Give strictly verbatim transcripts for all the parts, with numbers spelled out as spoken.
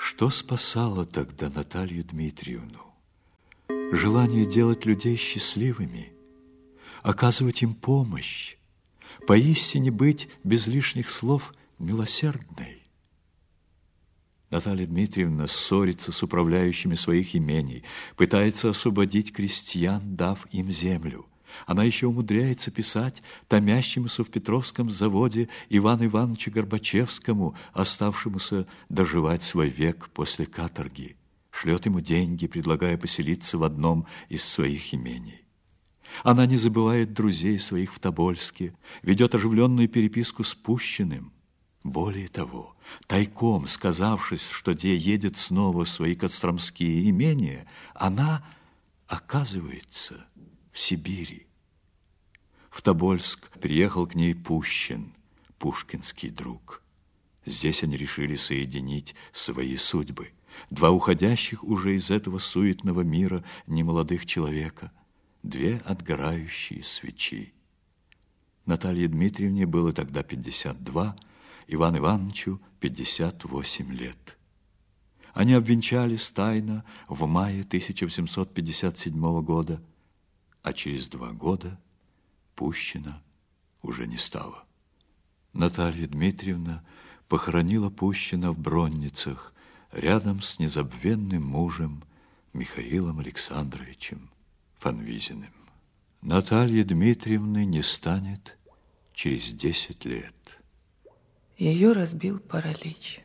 Что спасало тогда Наталью Дмитриевну? Желание делать людей счастливыми, оказывать им помощь, поистине быть без лишних слов милосердной. Наталья Дмитриевна ссорится с управляющими своих имений, пытается освободить крестьян, дав им землю. Она еще умудряется писать томящемуся в Петровском заводе Ивану Ивановичу Горбачевскому, оставшемуся доживать свой век после каторги. Шлет ему деньги, предлагая поселиться в одном из своих имений. Она не забывает друзей своих в Тобольске, ведет оживленную переписку с Пущиным. Более того, тайком сказавшись, что Де едет снова в свои костромские имения, она оказывается в Сибири. В Тобольск приехал к ней Пущин, пушкинский друг. Здесь они решили соединить свои судьбы. Два уходящих уже из этого суетного мира немолодых человека, две отгорающие свечи. Наталье Дмитриевне было тогда пятьдесят два, Ивану Ивановичу пятьдесят восемь лет. Они обвенчались тайно в мае тысяча восемьсот пятьдесят седьмого года, а через два года Пущина уже не стало. Наталья Дмитриевна похоронила Пущина в Бронницах рядом с незабвенным мужем Михаилом Александровичем Фанвизиным. Натальи Дмитриевны не станет через десять лет. Ее разбил паралич.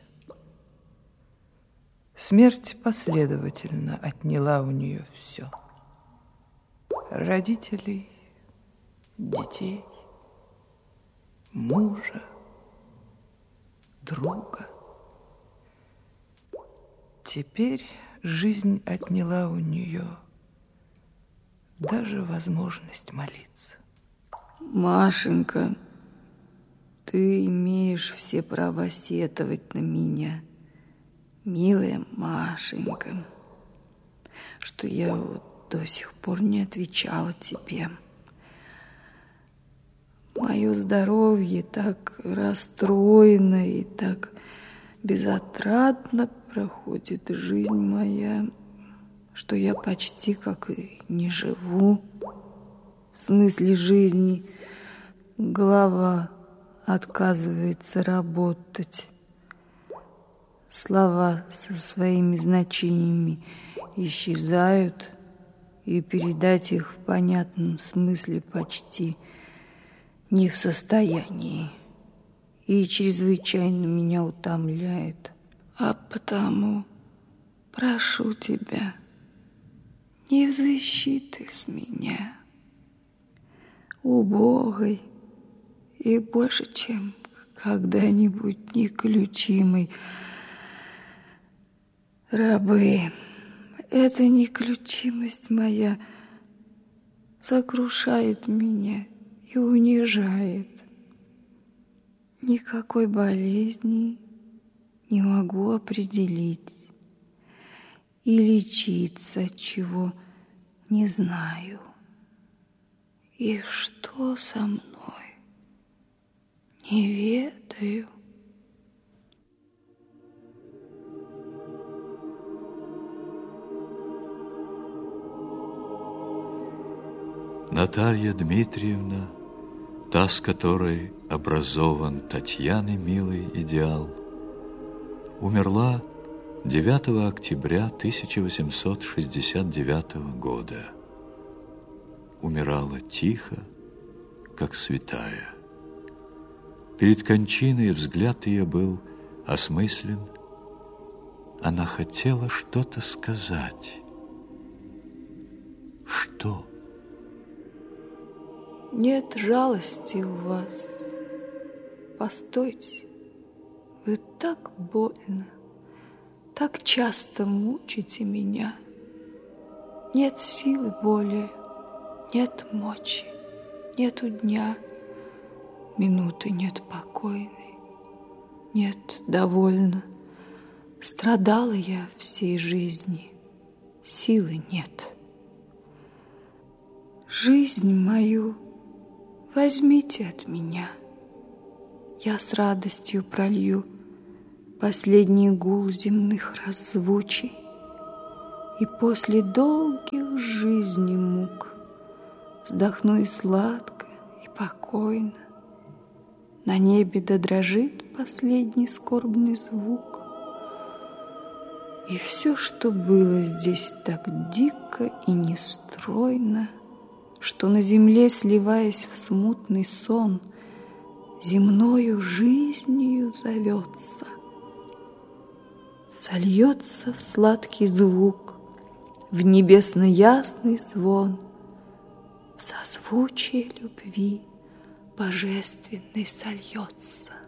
Смерть последовательно отняла у нее все. Родителей, детей, мужа, друга. Теперь жизнь отняла у нее даже возможность молиться. Машенька, ты имеешь все права сетовать на меня, милая Машенька, что я вот до сих пор не отвечала тебе. Мое здоровье так расстроено и так безотрадно проходит жизнь моя, что я почти как и не живу. В смысле жизни голова отказывается работать. Слова со своими значениями исчезают, и передать их в понятном смысле почти не в состоянии, и чрезвычайно меня утомляет. А потому прошу тебя, не взыщи ты с меня, убогой и больше, чем когда-нибудь неключимой рабы. Эта неключимость моя сокрушает меня и унижает. Никакой болезни не могу определить и лечиться от чего не знаю. И что со мной, не ведаю. Наталья Дмитриевна, та, с которой образован Татьяны милый идеал, умерла девятого октября тысяча восемьсот шестьдесят девятого года. Умирала тихо, как святая. Перед кончиной взгляд ее был осмыслен. Она хотела что-то сказать. Что? Нет жалости у вас. Постойте, вы так больно, так часто мучите меня. Нет силы более, нет мочи, нету дня, минуты нет покойной, нет довольно. Страдала я всей жизни, силы нет. Жизнь мою возьмите от меня, я с радостью пролью последний гул земных раззвучий, и после долгих жизней мук вздохну и сладко, и покойно. На небе додрожит последний скорбный звук, и все, что было здесь так дико и нестройно, что на земле, сливаясь в смутный сон, земною жизнью зовется, сольется в сладкий звук, в небесно ясный звон, в созвучие любви божественной сольется.